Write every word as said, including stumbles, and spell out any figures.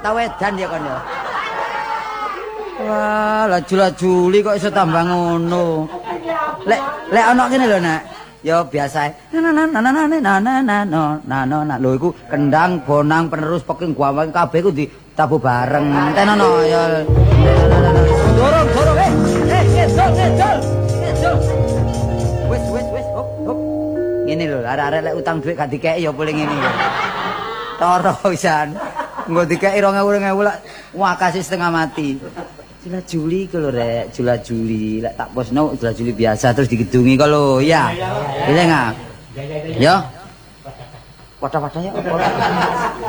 tau edan ya kon ya. Wah, laju-lajuli kok iso tambah ngono. Lek lek ana kene lho, Nek. Ya biasa. Nah, lho iku kendang, bonang, penerus peking guawang kabeh iku ditabuh bareng. Tenono ya. Dorong, dorong, eh. Eh, ngedol, ngedol. Ngedol. Wis, wis, wis. Hop, hop. Ngene lho, arek-arek lek utang dhuwit gak dikeki ya boleh ngene ya. Toro pisan. Engko dikeki dua ribu dua ribu lak wah kasih setengah mati. Jula Juli iku lho rek, Jula Juli. Lek tak posno Jula Juli biasa terus digedungi kok lho, ya. Ile enggak? Ya. Wadah-wadah ya apa?